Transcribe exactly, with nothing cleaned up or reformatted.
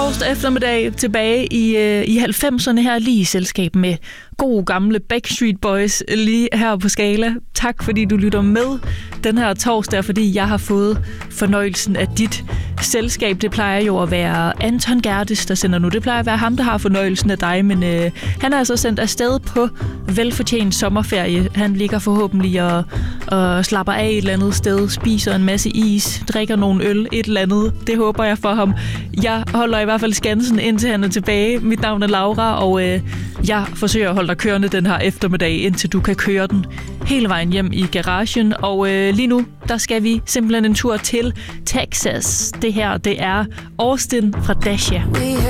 Torsdag eftermiddag tilbage i, øh, i halvfemserne her, lige i selskab med gode gamle Backstreet Boys lige her på Skala. Tak fordi du lytter med den her torsdag, fordi jeg har fået fornøjelsen af dit selskab. Det plejer jo at være Anton Gerdes, der sender nu. Det plejer at være ham, der har fornøjelsen af dig, men øh, han er altså sendt afsted på velfortjent sommerferie. Han ligger forhåbentlig og, og slapper af et eller andet sted, spiser en masse is, drikker nogle øl, et eller andet. Det håber jeg for ham. Jeg holder i hvert fald skansen, indtil han er tilbage. Mit navn er Laura, og øh, jeg forsøger at holde dig kørende den her eftermiddag, indtil du kan køre den hele vejen hjem i garagen. Og øh, lige nu, der skal vi simpelthen en tur til Texas. Det her, det er Austin fra Dasha.